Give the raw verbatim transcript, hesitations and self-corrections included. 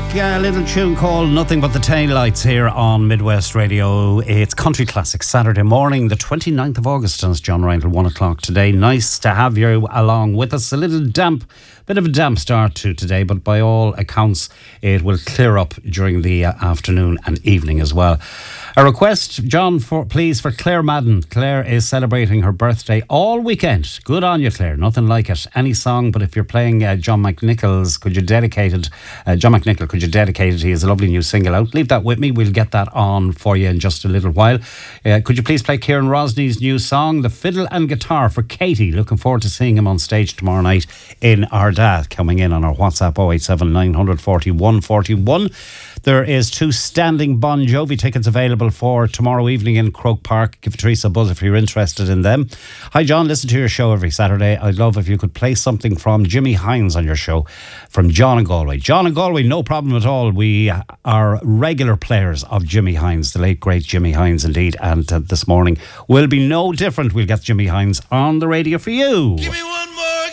a little tune called Nothing But the Taillights here on Midwest Radio. It's Country Classic Saturday morning, the twenty-ninth of August, and it's John Ryan till one o'clock today. Nice to have you along with us. A little damp, bit of a damp start to today, but by all accounts, it will clear up during the uh, afternoon and evening as well. A request, John, for please, for Claire Madden. Claire is celebrating her birthday all weekend. Good on you, Claire. Nothing like it. Any song, but if you're playing uh, John McNichol's, could you dedicate it? Uh, John McNichol, could you dedicate it? He has a lovely new single out. Leave that with me. We'll get that on for you in just a little while. Uh, could you please play Kieran Rosney's new song, The Fiddle and Guitar, for Katie? Looking forward to seeing him on stage tomorrow night in Ardagh. Coming in on our WhatsApp oh eight seven nine four one four one. There is two standing Bon Jovi tickets available for tomorrow evening in Croke Park. Give Teresa a buzz if you're interested in them. Hi John, listen to your show every Saturday. I'd love if you could play something from Jimmy Hines on your show, from John and Galway. John and Galway, no problem at all. We are regular players of Jimmy Hines, the late great Jimmy Hines indeed. And uh, this morning will be no different. We'll get Jimmy Hines on the radio for you. Give me one.